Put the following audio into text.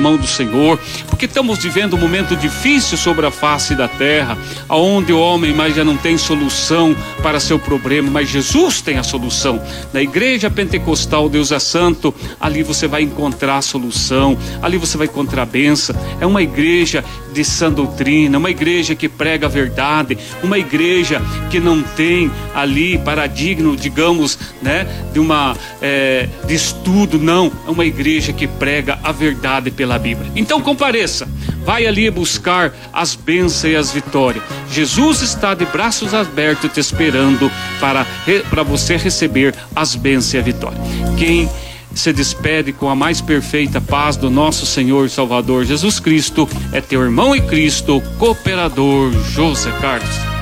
mão do Senhor, porque estamos vivendo um momento difícil sobre a face da terra, onde o homem mais já não tem solução para seu problema, mas Jesus tem a solução. Na igreja pentecostal Deus é Santo, ali você vai encontrar a solução, ali você vai encontrar a bênção. É uma igreja de sã doutrina, uma igreja que prega a verdade, uma igreja que não tem ali paradigma, digamos, né, de estudo, não. É uma igreja que prega a verdade pela Bíblia. Então compareça, vai ali buscar as bênçãos e as vitórias. Jesus está de braços abertos te esperando para você receber as bênçãos e a vitória. Quem se despede com a mais perfeita paz do nosso Senhor e Salvador Jesus Cristo é teu irmão em Cristo, cooperador José Carlos.